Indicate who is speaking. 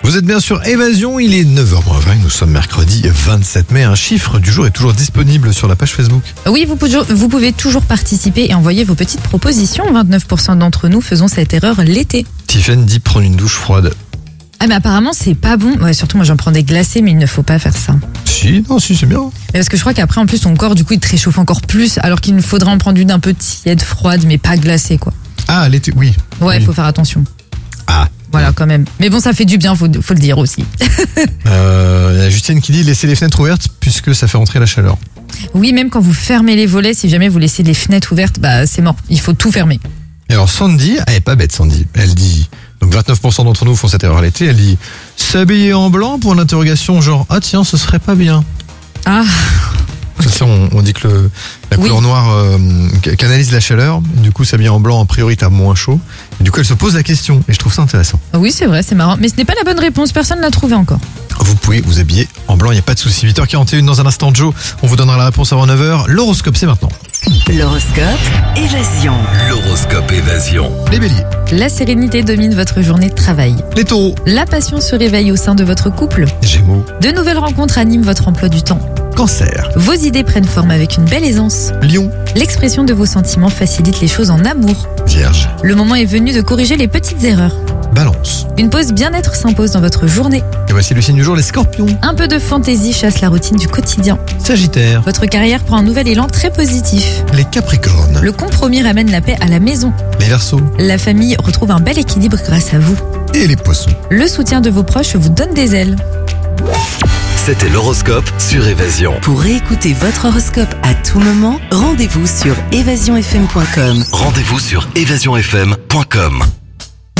Speaker 1: Vous êtes bien sûr Évasion, il est 9h20, nous sommes mercredi 27 mai. Un chiffre du jour est toujours disponible sur la page Facebook.
Speaker 2: Oui, vous pouvez toujours participer et envoyer vos petites propositions. 29% d'entre nous faisons cette erreur l'été.
Speaker 1: Tiffen dit prendre une douche froide.
Speaker 2: Ah mais apparemment c'est pas bon. Ouais, surtout moi j'en prends des glacés mais il ne faut pas faire ça.
Speaker 1: Si, c'est bien.
Speaker 2: Parce que je crois qu'après en plus ton corps du coup il te réchauffe encore plus alors qu'il faudrait en prendre une un peu tiède, froide mais pas glacée quoi.
Speaker 1: Ah, l'été, oui.
Speaker 2: Ouais, il
Speaker 1: Oui.
Speaker 2: faut faire attention.
Speaker 1: Ah.
Speaker 2: Voilà quand même. Mais bon ça fait du bien, faut le dire aussi.
Speaker 1: Il y a Justine qui dit laissez les fenêtres ouvertes puisque ça fait rentrer la chaleur.
Speaker 2: Oui, même quand vous fermez les volets, si jamais vous laissez les fenêtres ouvertes, bah c'est mort, il faut tout fermer.
Speaker 1: Et alors Sandy, elle est pas bête Sandy, elle dit, donc 29% d'entre nous font cette erreur l'été, elle dit s'habiller en blanc pour l'interrogation genre ah tiens ce serait pas bien.
Speaker 2: Ah,
Speaker 1: Ça, on dit que la couleur noire canalise la chaleur, du coup s'habiller en blanc a priori t'as moins chaud, et du coup elle se pose la question et je trouve ça intéressant.
Speaker 2: oui c'est vrai, c'est marrant, mais ce n'est pas la bonne réponse, personne ne l'a trouvé encore.
Speaker 1: Vous pouvez vous habiller en blanc, il n'y a pas de souci. 8h41 dans un instant Joe, on vous donnera la réponse avant 9h, l'horoscope c'est maintenant.
Speaker 3: L'horoscope Évasion.
Speaker 4: L'horoscope Évasion.
Speaker 1: Les béliers,
Speaker 2: La sérénité domine votre journée de travail.
Speaker 1: les taureaux,
Speaker 2: La passion se réveille au sein de votre couple.
Speaker 1: gémeaux,
Speaker 2: De nouvelles rencontres animent votre emploi du temps.
Speaker 1: cancer,
Speaker 2: Vos idées prennent forme avec une belle aisance.
Speaker 1: lion,
Speaker 2: L'expression de vos sentiments facilite les choses en amour.
Speaker 1: vierge,
Speaker 2: Le moment est venu de corriger les petites erreurs.
Speaker 1: balance.
Speaker 2: Une pause bien-être s'impose dans votre journée.
Speaker 1: Et voici le signe du jour, les scorpions,
Speaker 2: Un peu de fantaisie chasse la routine du quotidien.
Speaker 1: sagittaire,
Speaker 2: Votre carrière prend un nouvel élan très positif.
Speaker 1: les capricornes,
Speaker 2: Le compromis ramène la paix à la maison.
Speaker 1: les verseaux
Speaker 2: La famille retrouve un bel équilibre grâce à vous.
Speaker 1: et les poissons.
Speaker 2: Le soutien de vos proches vous donne des ailes.
Speaker 4: C'était l'horoscope sur Évasion.
Speaker 3: Pour réécouter votre horoscope à tout moment, rendez-vous sur évasionfm.com.
Speaker 4: Rendez-vous sur évasionfm.com.